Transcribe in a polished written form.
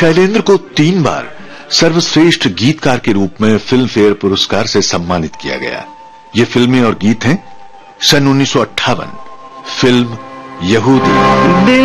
शैलेंद्र को 3 बार सर्वश्रेष्ठ गीतकार के रूप में फिल्म फेयर पुरस्कार से सम्मानित किया गया। ये फिल्में और गीत हैं सन 1958 फिल्म यहूदी।